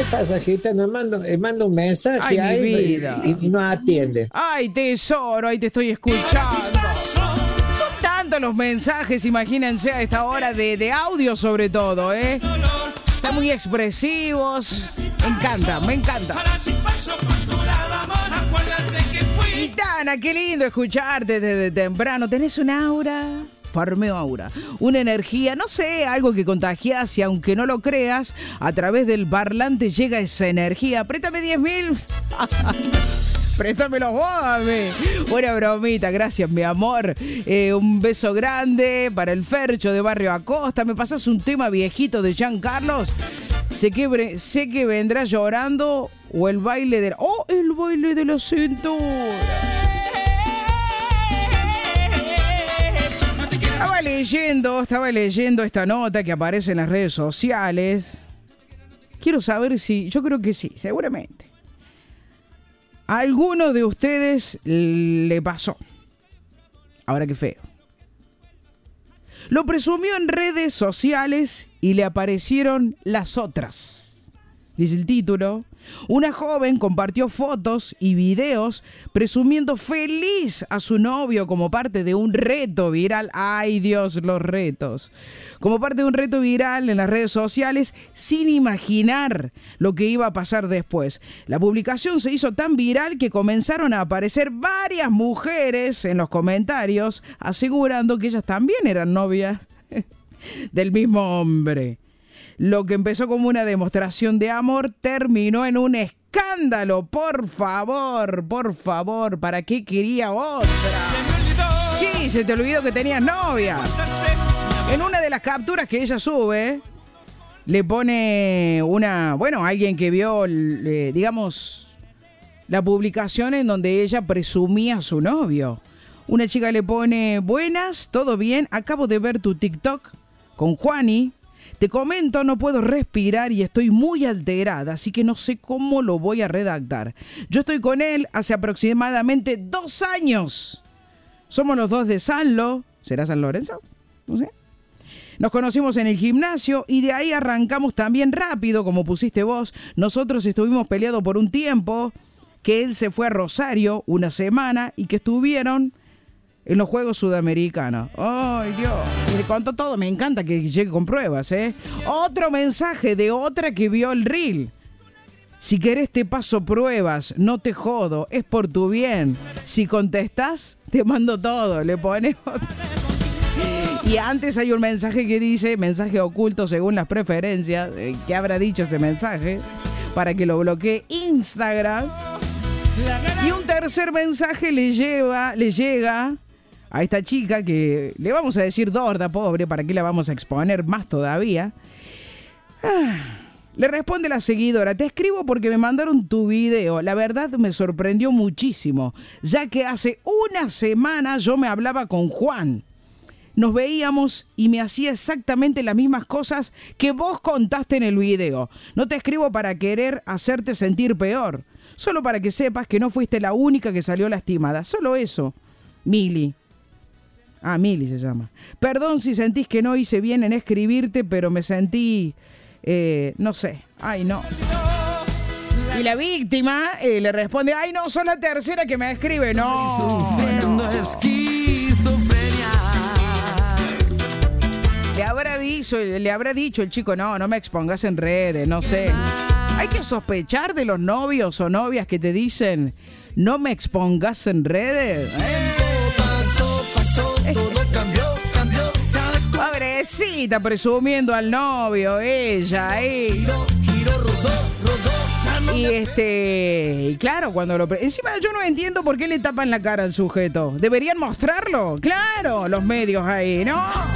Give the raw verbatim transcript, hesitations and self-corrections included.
pasa, Gitana? Mando, eh, mando un mensaje Ay, ahí mi y, vida. y- y no atiende. Ay, tesoro, ahí te estoy escuchando. Son tantos los mensajes, imagínense a esta hora de, de audio sobre todo, ¿eh? Están muy expresivos. Me encanta, me encanta. Gitana, qué lindo escucharte desde temprano. ¿Tenés un aura? Farmeo Aura. Una energía, no sé, algo que contagias y aunque no lo creas, a través del parlante llega esa energía. Préstame diez mil. Préstamelo vos a mí. Buena bromita, gracias, mi amor. Eh, un beso grande para el Fercho de Barrio Acosta. ¿Me pasas un tema viejito de Jean Carlos? Sé que, sé que vendrá llorando o el baile de... ¡Oh, el baile de la cintura! Estaba leyendo, estaba leyendo esta nota que aparece en las redes sociales. Quiero saber si... Yo creo que sí, seguramente. A alguno de ustedes le pasó. Ahora qué feo. Lo presumió en redes sociales y le aparecieron las otras. Dice el título. Una joven compartió fotos y videos presumiendo feliz a su novio como parte de un reto viral. ¡Ay, Dios, los retos! Como parte de un reto viral en las redes sociales sin imaginar lo que iba a pasar después. La publicación se hizo tan viral que comenzaron a aparecer varias mujeres en los comentarios asegurando que ellas también eran novias del mismo hombre. Lo que empezó como una demostración de amor terminó en un escándalo. Por favor, por favor, ¿para qué quería otra? ¿Qué? ¿Se te olvidó que tenías novia? En una de las capturas que ella sube, le pone una, bueno, alguien que vio, eh, digamos, la publicación en donde ella presumía a su novio. Una chica le pone, buenas, ¿todo bien? Acabo de ver tu TikTok con Juani. Te comento, no puedo respirar y estoy muy alterada, así que no sé cómo lo voy a redactar. Yo estoy con él hace aproximadamente dos años. Somos los dos de Sanlo. ¿Será San Lorenzo? No sé. Nos conocimos en el gimnasio y de ahí arrancamos también rápido, como pusiste vos. Nosotros estuvimos peleados por un tiempo, que él se fue a Rosario una semana y que estuvieron en los Juegos Sudamericanos. ¡Ay, Dios! Y le contó todo. Me encanta que llegue con pruebas, ¿eh? Otro mensaje de otra que vio el reel. Si querés te paso pruebas, no te jodo, es por tu bien. Si contestás, te mando todo. Le pone otro. Y antes hay un mensaje que dice, mensaje oculto según las preferencias. Eh, ¿Qué habrá dicho ese mensaje? Para que lo bloquee Instagram. Y un tercer mensaje le lleva, le llega a esta chica que le vamos a decir Dorda, pobre, ¿para qué la vamos a exponer más todavía? Ah, le responde la seguidora, te escribo porque me mandaron tu video, la verdad me sorprendió muchísimo, ya que hace una semana yo me hablaba con Juan. Nos veíamos y me hacía exactamente las mismas cosas que vos contaste en el video. No te escribo para querer hacerte sentir peor, solo para que sepas que no fuiste la única que salió lastimada, solo eso. Mili. Ah, Mili se llama. Perdón si sentís que no hice bien en escribirte, pero me sentí, eh, no sé, ay no. Y la víctima eh, le responde, ay no, sos la tercera que me escribe, no. no. Le habrá dicho, le habrá dicho el chico, no, no me expongas en redes, no sé. Hay que sospechar de los novios o novias que te dicen, no me expongas en redes. ¿Eh? Todo cambió, cambió. Pobrecita, presumiendo al novio, ella, eh. Giro, giro, rodó, rodó. Y este, y claro, cuando lo... Pre- Encima yo no entiendo por qué le tapan la cara al sujeto. ¿Deberían mostrarlo? Claro, los medios ahí, ¿no?